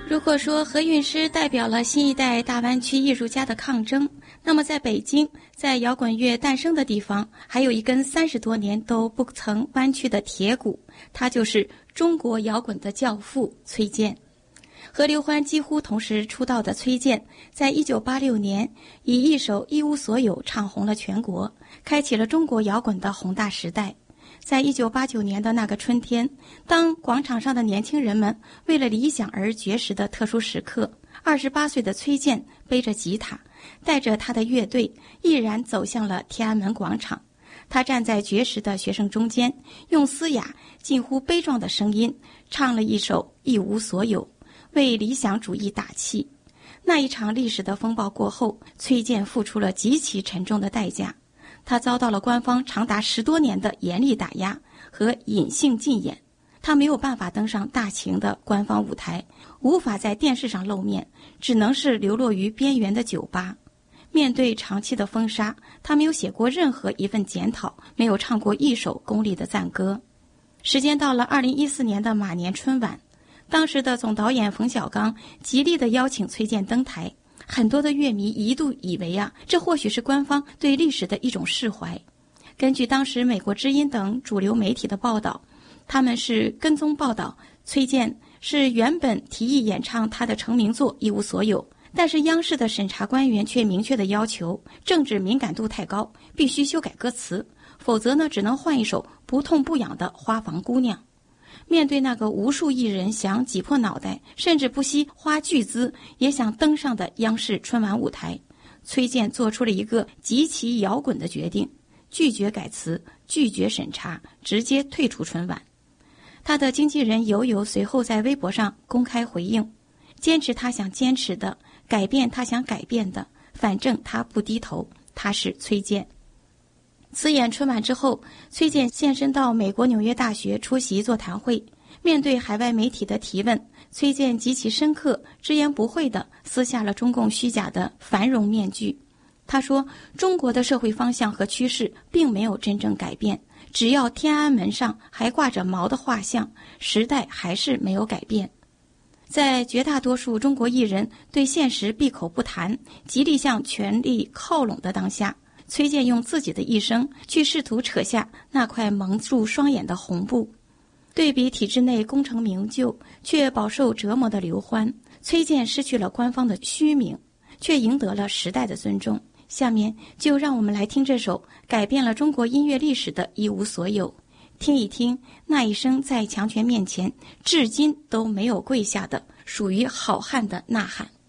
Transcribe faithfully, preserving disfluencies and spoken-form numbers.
如果说何韵诗代表了新一代大湾区艺术家的抗争，那么在北京，在摇滚乐诞生的地方，还有一根三十多年都不曾弯曲的铁骨，他就是中国摇滚的教父崔健。和刘欢几乎同时出道的崔健，在一九八六年以一首《一无所有》唱红了全国，开启了中国摇滚的宏大时代。在一九八九年的那个春天，当广场上的年轻人们为了理想而绝食的特殊时刻，二十八岁的崔健背着吉他，带着他的乐队，毅然走向了天安门广场。他站在绝食的学生中间，用嘶哑近乎悲壮的声音唱了一首《一无所有》，为理想主义打气。那一场历史的风暴过后，崔健付出了极其沉重的代价。他遭到了官方长达十多年的严厉打压和隐性禁演，他没有办法登上大型的官方舞台，无法在电视上露面，只能是流落于边缘的酒吧。面对长期的封杀，他没有写过任何一份检讨，没有唱过一首功利的赞歌。时间到了二零一四年的马年春晚，当时的总导演冯小刚极力地邀请崔健登台，很多的乐迷一度以为啊，这或许是官方对历史的一种释怀。根据当时美国之音等主流媒体的报道，他们是跟踪报道崔健是原本提议演唱他的成名作《一无所有》，但是央视的审查官员却明确的要求，政治敏感度太高，必须修改歌词，否则呢，只能换一首不痛不痒的《花房姑娘》。面对那个无数艺人想挤破脑袋，甚至不惜花巨资也想登上的央视春晚舞台，崔健做出了一个极其摇滚的决定，拒绝改词，拒绝审查，直接退出春晚。他的经纪人友友随后在微博上公开回应，坚持他想坚持的，改变他想改变的，反正他不低头，他是崔健。辞演春晚之后，崔健现身到美国纽约大学出席座谈会。面对海外媒体的提问，崔健极其深刻、直言不讳地撕下了中共虚假的繁荣面具。他说，中国的社会方向和趋势并没有真正改变，只要天安门上还挂着毛的画像，时代还是没有改变。在绝大多数中国艺人对现实闭口不谈，极力向权力靠拢的当下，崔健用自己的一生去试图扯下那块蒙住双眼的红布。对比体制内功成名就却饱受折磨的刘欢，崔健失去了官方的虚名，却赢得了时代的尊重。下面就让我们来听这首改变了中国音乐历史的《一无所有》，听一听那一声在强权面前至今都没有跪下的属于好汉的呐喊。